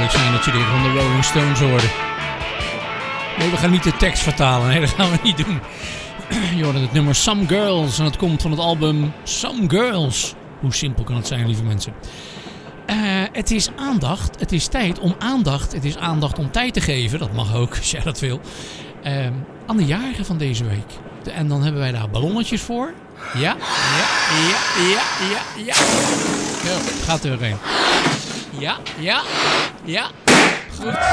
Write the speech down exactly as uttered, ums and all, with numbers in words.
leuk zijn dat jullie van de Rolling Stones hoorden. Nee, we gaan niet de tekst vertalen. Nee, dat gaan we niet doen. Je hoorde het nummer Some Girls. En dat komt van het album Some Girls. Hoe simpel kan het zijn, lieve mensen? Uh, het is aandacht. Het is tijd om aandacht. Het is aandacht om tijd te geven. Dat mag ook, als jij dat wil. Uh, aan de jarigen van deze week. De, en dan hebben wij daar ballonnetjes voor. Ja, ja, ja, ja, ja, ja. Ja, gaat er een. Ja, ja, ja. Goed.